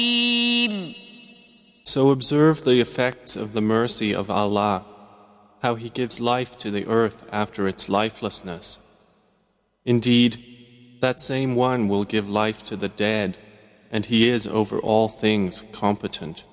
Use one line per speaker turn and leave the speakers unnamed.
So observe the effects of the mercy of Allah, how He gives life to the earth after its lifelessness. Indeed, that same one will give life to the dead, and He is over all things competent.